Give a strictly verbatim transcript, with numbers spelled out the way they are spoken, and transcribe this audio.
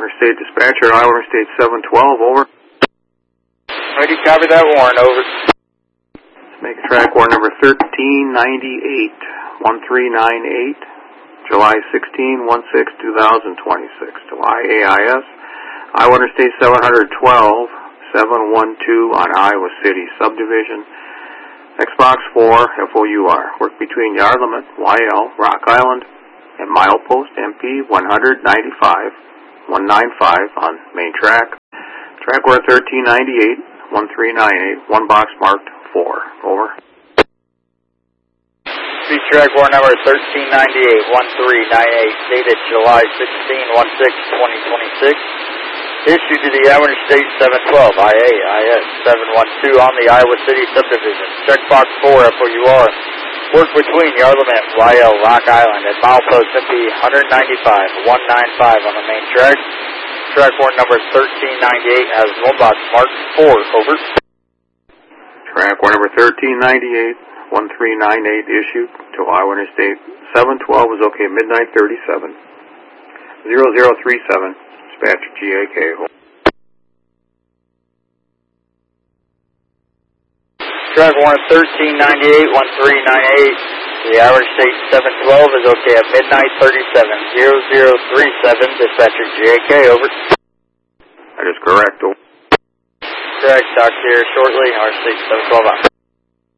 Interstate Dispatcher, Iowa Interstate seven twelve, over. Ready, copy that, Warren, over. Let's make track warrant number thirteen ninety-eight, one three nine eight, July sixteenth, sixteen, two thousand twenty-six, to I A I S, Iowa Interstate seven twelve, seven one two on Iowa City Subdivision, Xbox four, F O U R, work between yard limit, Y L, Rock Island, and milepost M P one ninety-five, one ninety-five on main track. Track warrant thirteen ninety-eight, one three nine eight, one box marked four, over. Speed track warrant number thirteen ninety-eight, one three nine eight, dated July sixteenth, sixteen, twenty twenty-six. Issued to the Iowa Interstate seven twelve, I A I S seven one two on the Iowa City Subdivision. Checkbox four, F O U R. Work between yard limit, Y L, Rock Island, and milepost M P one ninety-five, one ninety-five on the main track. Track warrant number thirteen ninety-eight has one box marked four, over. Track warrant number thirteen ninety-eight, one three nine eight issued to Iowa Interstate seven twelve is okay, midnight thirty-seven, zero zero three seven. Dispatcher G A K. Track warrant thirteen ninety-eight, one three nine eight. The Iowa Interstate seven twelve is okay at midnight thirty-seven, zero zero three seven. Dispatcher G A K, over. That is correct, over. Correct, talk to you shortly, Iowa Interstate seven twelve out.